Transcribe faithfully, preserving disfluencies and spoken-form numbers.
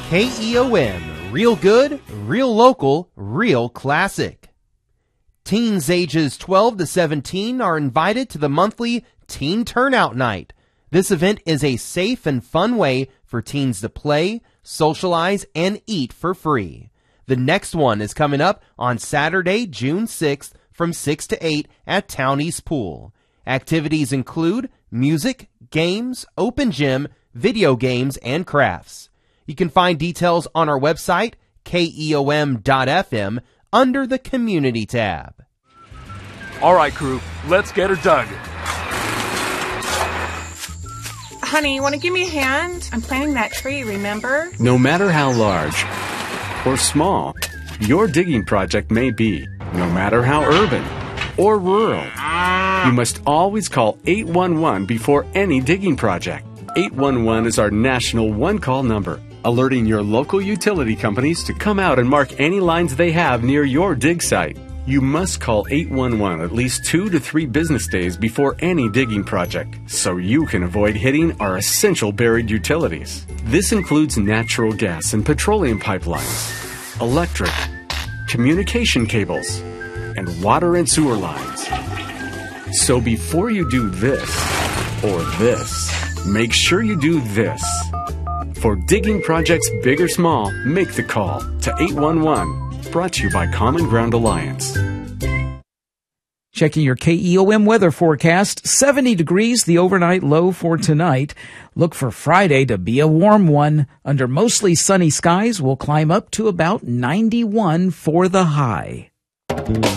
K E O M, real good, real local, real classic. Teens ages twelve to seventeen are invited to the monthly Teen Turnout Night. This event is a safe and fun way for teens to play, socialize, and eat for free. The next one is coming up on Saturday, June sixth from six to eight at Townies Pool. Activities include music, games, open gym, video games, and crafts. You can find details on our website, K E O M dot F M, under the Community tab. All right, crew, let's get her dug. Honey, you want to give me a hand? I'm planting that tree, remember? No matter how large or small your digging project may be, no matter how urban or rural, you must always call eight one one before any digging project. eight one one is our national one-call number, alerting your local utility companies to come out and mark any lines they have near your dig site. You must call eight one one at least two to three business days before any digging project, so you can avoid hitting our essential buried utilities. This includes natural gas and petroleum pipelines, electric, communication cables, and water and sewer lines. So before you do this or this, make sure you do this. For digging projects big or small, make the call to eight one one. Brought to you by Common Ground Alliance. Checking your K E O M weather forecast, seventy degrees, the overnight low for tonight. Look for Friday to be a warm one. Under mostly sunny skies, we'll climb up to about ninety-one for the high.